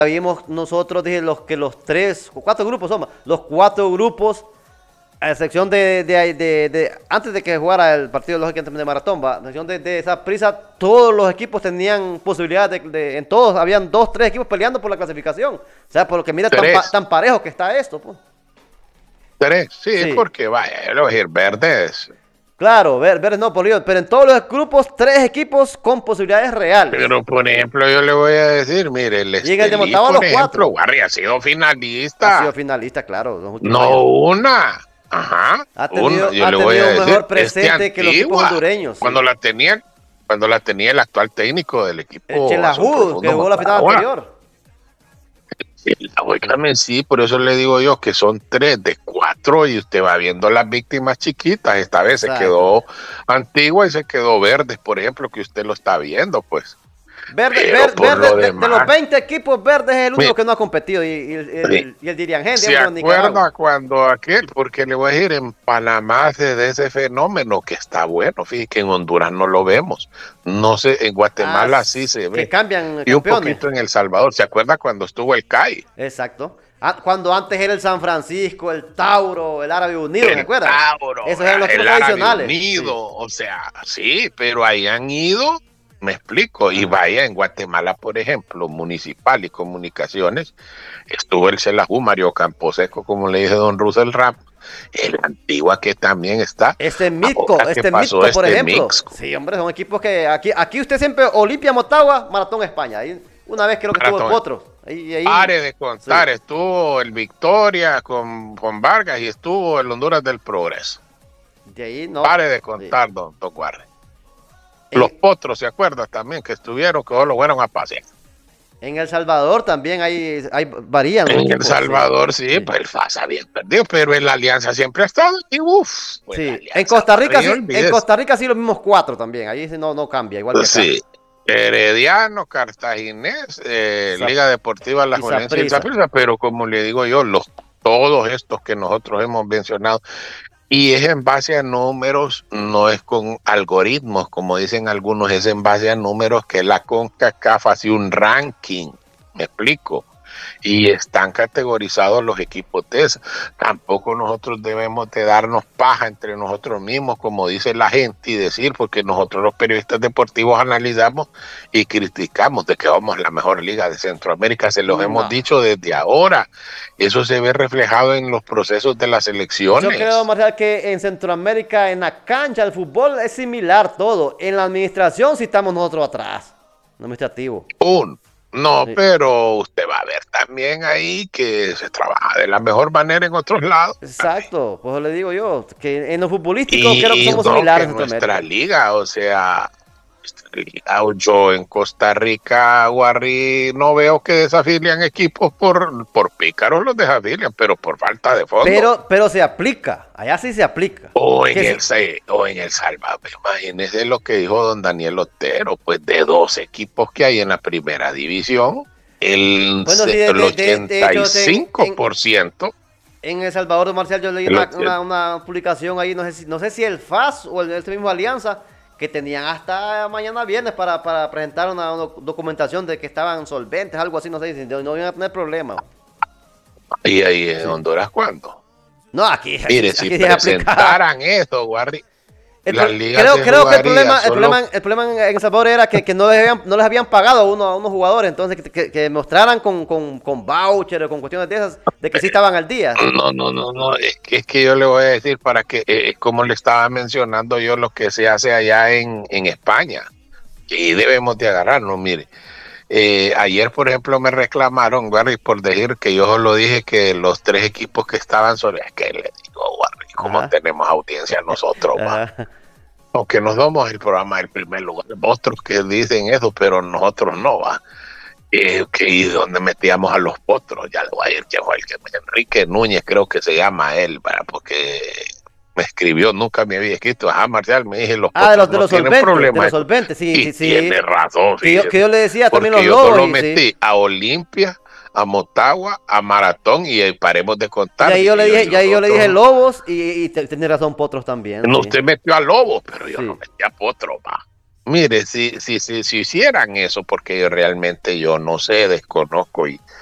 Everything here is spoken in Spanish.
Vimos nosotros, dije, los tres, cuatro grupos somos, los cuatro grupos, a excepción antes de que jugara el partido lógicamente de Maratón, a excepción de esa prisa, todos los equipos tenían posibilidades en todos, habían dos, tres equipos peleando por la clasificación. O sea, por lo que mira Tres. tan parejo que está esto, pues. Tres, sí, Sí. porque vaya, yo le voy a decir, Verdes. Claro, ver, no, por Dios, pero en todos los grupos, tres equipos con posibilidades reales. Pero, por ejemplo, yo le voy a decir, mire, el Y en el de Estelí, Motagua por los ejemplo, cuatro. Guarri ha sido Ha sido finalista. finalista, claro, los últimos años. No una. Ajá, una. Yo Ha le voy a tenido un decir, mejor presente que los equipos Antigua, hondureños, sí. cuando la tenía el actual técnico del El equipo Azul Chelaju, que Profundo jugó la final Motagua. anterior. Sí, óigame, sí, por eso le digo yo que son tres de cuatro y usted va viendo las víctimas chiquitas. Esta vez se Exacto. quedó Antigua y se quedó Verdes, por ejemplo, que usted lo está viendo, pues. Pero por Verde, lo de los demás, 20 equipos verdes es el único mire, que no ha competido. sí, Y el Diriangén, ¿se digamos, de Nicaragua. acuerda cuando aquel? Porque le voy a decir, en Panamá se da ese fenómeno que está bueno. Fíjate que en Honduras no lo vemos. No sé, en Ah, Guatemala sí se que ve. cambian Y un campeones. poquito en El Salvador. ¿Se acuerda cuando estuvo el CAI? Exacto. Cuando antes era el San Francisco, el Tauro, el Árabe Unido, ¿se El acuerdan? Tauro, Esos eran los equipos el Árabe tradicionales. Sí. Unido, o sea, sí, pero ahí han ido, me explico, y Ajá. vaya en Guatemala, por ejemplo, Municipal y Comunicaciones, estuvo el Celajú, Mario Camposeco, como le dije don Russell Rap, el Antigua que también está, ahora que Este pasó Mitco, por este ejemplo. mix, Sí, hombre, son equipos que aquí usted siempre, Olimpia Motagua, Maratón España. Ahí, una vez creo que estuvo el Maratón, Potro. Ahí, pare de sí. contar, estuvo el Victoria con Vargas y estuvo el Honduras del Progreso, De ahí no. pare de Sí. contar, don Guarre. Los En, potros, ¿se acuerdan también? Que estuvieron, que solo fueron a pasear. en El Salvador también varían los En El equipos, sí. Salvador sí, Sí. pues el FAS había perdido, pero en la Alianza siempre ha estado. Y uff, pues la Sí. En Alianza Costa Rica Guarri, sí, en olvídese. Costa Rica sí los mismos cuatro también. Ahí sí no cambia, igual que acá. Sí, Herediano, Cartaginés, Liga Deportiva La Y Juelense y el Saprissa. Saprissa, pero como le digo yo, todos estos que nosotros hemos mencionado, y es en base a números, no es con algoritmos, como dicen algunos, es en base a números que la CONCACAF hace un ranking, me explico, y están categorizados los equipos de esa. Tampoco nosotros debemos de darnos paja entre nosotros mismos, como dice la gente, y decir, porque nosotros los periodistas deportivos analizamos y criticamos de que vamos a la mejor liga de Centroamérica, se los hemos No. dicho desde ahora. Eso se ve reflejado en los procesos de las Yo creo, elecciones. Marcial, que en Centroamérica, en la cancha del fútbol, es similar todo. En la administración sí estamos nosotros atrás. Administrativo. No, Sí. pero usted va a ver también ahí que se trabaja de la mejor manera en otros lados también. Exacto, pues le digo yo, que en lo futbolístico creo que Y somos no, que similares en nuestra Centroamérica. liga, o sea, nuestra liga, o yo en Costa Rica, Guarri, no veo que desafilian equipos por pícaros los desafilian, pero por falta de fondos. Pero se aplica, allá sí se aplica. O en Que el, sí. Se- o en El Salvador, imagínese lo que dijo don Daniel Otero, pues de 2 equipos que hay en la primera división, Bueno, sí, el de ochenta y hecho, cinco por ciento en El Salvador, Marcial, yo leí el 80, una publicación ahí, no sé si el FAS o este mismo Alianza, que tenían hasta mañana viernes para presentar una documentación de que estaban solventes, algo así, no sé, si no iban a tener problemas. y ahí en Sí. Honduras, ¿cuándo? No, aquí, aquí, Mire, si aquí sí es aplicada. presentaran eso, Guarri, las ligas se Creo que jugarían solo. el problema en El Salvador era que no les habían pagado a unos jugadores, entonces que demostraran con voucher o con cuestiones de esas, de que sí estaban al día. No, no, no, no, es que yo le voy a decir para que, como le estaba mencionando yo, lo que se hace allá en España, y debemos de agarrarnos, mire. Ayer, por ejemplo, me reclamaron, Guarri, por decir que yo solo dije que los 3 equipos que estaban sobre, es que le digo, Guarri, ¿cómo Ajá, tenemos audiencia nosotros, va? ajá. Aunque nos damos el programa del primer lugar, otros que dicen eso, pero nosotros no, va. Y donde metíamos a los potros, ya le voy a decir quién fue Enrique Núñez, creo que se llama él, ¿verdad? Porque me escribió, nunca me había escrito, ajá, Marcial, me dije, los Ah, potros de no los tienen solventes, problema, sí, y sí, tiene sí. razón, Que fíjese, yo le decía también porque los yo lobos, solo y sí. metí a Olimpia, a Motagua, a Maratón, y ahí paremos de Y contar, ahí dije yo, y y los ahí yo le dije otros, lobos, y tiene razón Potros también, no, sí. usted metió a Lobos, pero yo no Sí. metí a Potros, va. Mire, si hicieran eso, porque realmente yo no sé, desconozco y